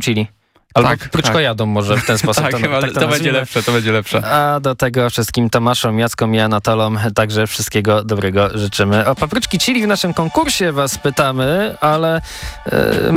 chili. Albo Tak, pryczkojadą może w ten sposób. Tak, chyba to będzie lepsze. A do tego wszystkim Tomaszom, Jackom i Anatolom także wszystkiego dobrego życzymy. O papryczki chili w naszym konkursie was pytamy, ale